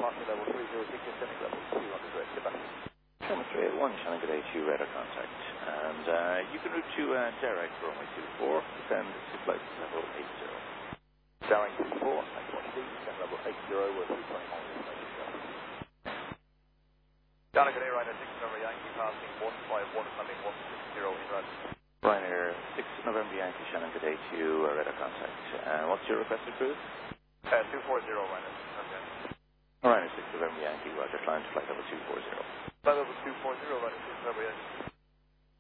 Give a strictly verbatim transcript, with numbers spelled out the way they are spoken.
Martin level three zero six, descending level two hundred, red, goodbye. Sherman three eight one, Shannon good A two, radar contact. And uh, you can route to uh, direct runway two four, descend to flight level eight zero. Direct two four, thank you, descend level eight zero, we're through twenty miles. Shannon good A, Ryanair six November Yankee, passing one five one, coming one six zero in right. Ryanair six November Yankee, Shannon good A two, uh, radar contact. Uh, what's your requested cruise? Uh, two four zero, Ryanair. Okay. Ryanair six November Yankee, roger, flying to flight level two four zero. Flight level two four zero, Ryanair six November Yankee.